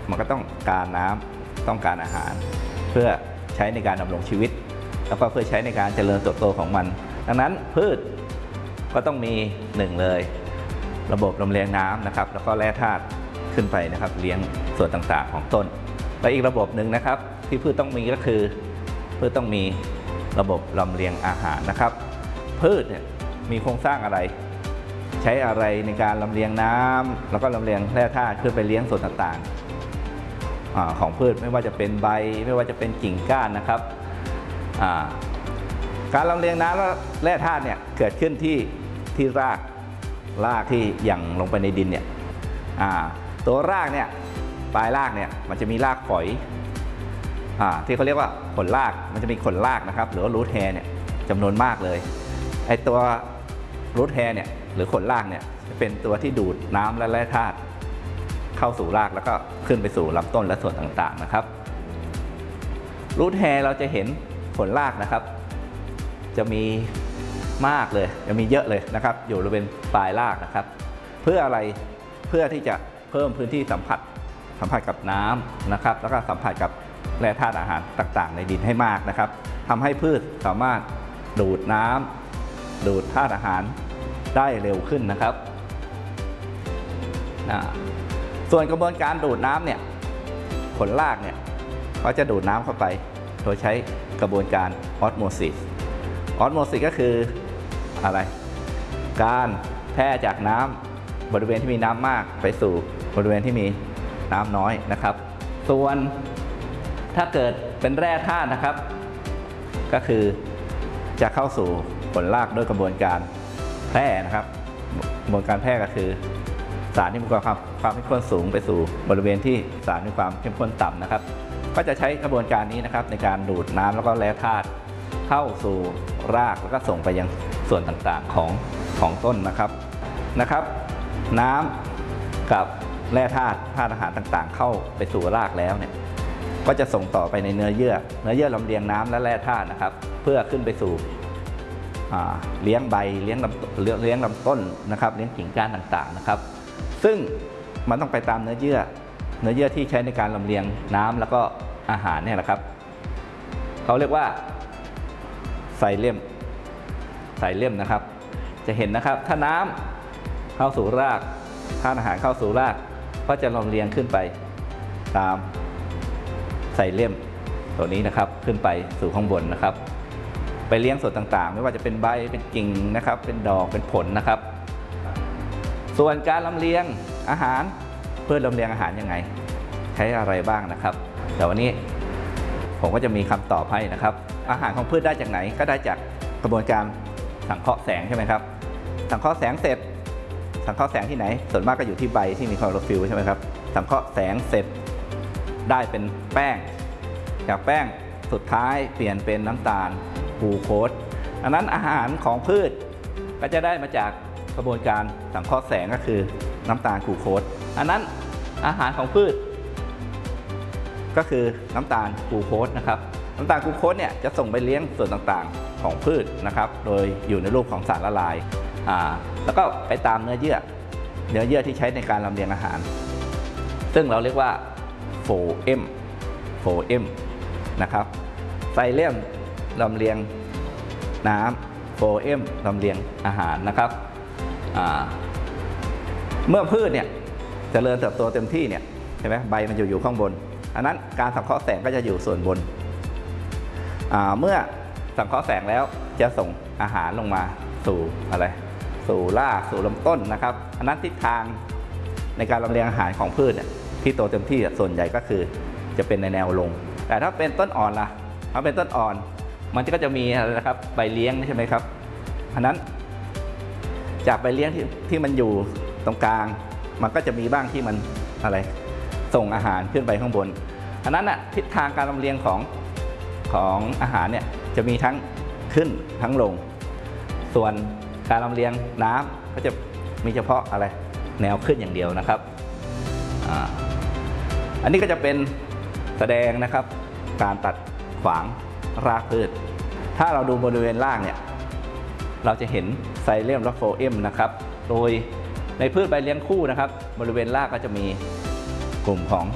มันก็ต้องการน้ำต้องการอาหารเพื่อใช้ในการดำรงชีวิตแล้วก็เพื่อใช้ในการเจริญเติบโตของมันดังนั้นพืชก็ต้องมีหนึ่งเลยระบบลำเลียงน้ำนะครับแล้วก็แร่ธาตุขึ้นไปนะครับเลี้ยงส่วนต่างๆของต้นและอีกระบบหนึ่งนะครับที่พืชต้องมีก็คือพืชต้องมีระบบลำเลียงอาหารนะครับพืชเนี่ยมีโครงสร้างอะไรใช้อะไรในการลำเลียงน้ำแล้วก็ลำเลียงแร่ธาตุขึ้นไปเลี้ยงส่วนต่างๆของพืชไม่ว่าจะเป็นใบไม่ว่าจะเป็นกิ่งก้านนะครับการลำเลียงน้ำและแร่ธาตุเนี่ยเกิดขึ้นที่รากที่หยั่งลงไปในดินเนี่ยตัวรากเนี่ยปลายรากเนี่ยมันจะมีรากฝอยที่เขาเรียกว่าขนรากมันจะมีขนรากนะครับหรือว่ารูทแฮร์เนี่ยจำนวนมากเลยไอตัวรูทแฮร์เนี่ยหรือขนรากเนี่ยจะเป็นตัวที่ดูดน้ำและแร่ธาตุเข้าสู่รากแล้วก็ขึ้นไปสู่ลำต้นและส่วนต่างๆนะครับรูทแฮร์เราจะเห็นขนรากนะครับจะมีมากเลยจะมีเยอะเลยนะครับอยู่บริเวณปลายรากนะครับเพื่ออะไรเพื่อที่จะเพิ่มพื้นที่สัมผัสกับน้ำนะครับแล้วก็สัมผัสกับแร่ธาตุอาหารต่างๆในดินให้มากนะครับทำให้พืชสามารถดูดน้ำดูดธาตุอาหารได้เร็วขึ้นนะครับส่วนกระบวนการดูดน้ำเนี่ยผลรากเนี่ยเขาจะดูดน้ำเข้าไปโดยใช้กระบวนการออสโมซิสก็คืออะไรการแพร่จากน้ำบริเวณที่มีน้ำมากไปสู่บริเวณที่มีน้ำน้อยนะครับส่วนถ้าเกิดเป็นแร่ธาตุนะครับก็คือจะเข้าสู่ผลรากด้วยกระบวนการแพร่นะครับกระบวนการแพร่ก็คือสารที่มีความเข้มข้นสูงไปสู่บริเวณที่สารมีความเข้มข้นต่ำนะครับก็จะใช้กระบวนการนี้นะครับในการดูดน้ำแล้วก็แร่ธาตุเข้าสู่รากแล้วก็ส่งไปยังส่วนต่างๆของต้นนะครับน้ำกับแร่ธาตุอาหารต่างๆเข้าไปสู่รากแล้วเนี่ยก็จะส่งต่อไปในเนื้อเยื่อลำเลียงน้ำและแร่ธาตุนะครับเพื่อขึ้นไปสู่เลี้ยงใบเลี้ยงลำต้นนะครับเลี้ยงกิ่งก้านต่างๆนะครับซึ่งมันต้องไปตามเนื้อเยื่อที่ใช้ในการลำเลียงน้ำแล้วก็อาหารเนี่ยแหละครับเขาเรียกว่าไซเลียมนะครับจะเห็นนะครับถ้าน้ำเข้าสู่รากธาตุอาหารเข้าสู่รากก็จะลำเลียงขึ้นไปตามไซเลียมตัวนี้นะครับขึ้นไปสู่ข้างบนนะครับไปเลี้ยงส่วนต่างๆไม่ว่าจะเป็นใบเป็นกิ่งนะครับเป็นดอกเป็นผลนะครับส่วนการลำเลียงอาหารเพื่อลำเลียงอาหารยังไงใช้อะไรบ้างนะครับแต่วันนี้ผมก็จะมีคำตอบให้นะครับอาหารของพืชได้จากไหนก็ได้จากกระบวนการสังเคราะห์แสงใช่ไหมครับสังเคราะห์แสงเสร็จสังเคราะห์แสงที่ไหนส่วนมากก็อยู่ที่ใบที่มีคลอโรฟิลล์ใช่ไหมครับสังเคราะห์แสงเสร็จได้เป็นแป้งจากแป้งสุดท้ายเปลี่ยนเป็นน้ำตาลกลูโคสอันนั้นอาหารของพืชก็จะได้มาจากกระบวนการสังเคราะห์แสงก็คือน้ำตาลกลูโคสอันนั้นอาหารของพืชก็คือน้ำตาลกลูโคสนะครับน้ำตาลกลูโคสเนี่ยจะส่งไปเลี้ยงส่วนต่างๆของพืชนะครับโดยอยู่ในรูปของสารละลายแล้วก็ไปตามเนื้อเยื่อที่ใช้ในการลำเลียงอาหารซึ่งเราเรียกว่าโฟเอมนะครับไซเลียมลำเลียงน้ำโฟเอมลำเลียงอาหารนะครับเมื่อพืชเนี่ยเจริญเติบโตเต็มที่เนี่ยใช่ไหมใบมันอยู่ข้างบนอันนั้นการสังเคราะห์แสงก็จะอยู่ส่วนบนเมื่อสังเคราะห์แสงแล้วจะส่งอาหารลงมาสู่อะไรสู่รากสู่ลำต้นนะครับอันนั้นทิศทางในการลำเลียงอาหารของพืชเนี่ยที่โตเต็มที่ส่วนใหญ่ก็คือจะเป็นในแนวลงแต่ถ้าเป็นต้นอ่อนล่ะถ้าเป็นต้นอ่อนมันก็จะมีอะไรนะครับใบเลี้ยงใช่ไหมครับอันนั้นจากใบเลี้ยงที่มันอยู่ตรงกลางมันก็จะมีบ้างที่มันอะไรส่งอาหารขึ้นไปข้างบนอันนั้นน่ะทิศทางการลำเลียงของอาหารเนี่ยจะมีทั้งขึ้นทั้งลงส่วนการลำเลียงน้ำก็จะมีเฉพาะอะไรแนวขึ้นอย่างเดียวนะครับอันนี้ก็จะเป็นแสดงนะครับการตัดขวางรากพืชถ้าเราดูบริเวณล่างเนี่ยเราจะเห็นไซเลียมและโฟเอมนะครับโดยในพืชใบเลี้ยงคู่นะครับบริเวณรากก็จะมีกลุ่มของ